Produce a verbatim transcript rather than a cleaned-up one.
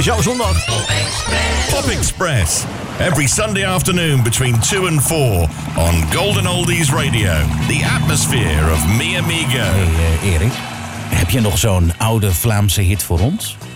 Jouw zondag. Pop Express. Every Sunday afternoon between two and four on Golden Oldies Radio. The atmosphere of Mi Amigo. Hey uh, Erik, heb je nog zo'n oude Vlaamse hit voor ons?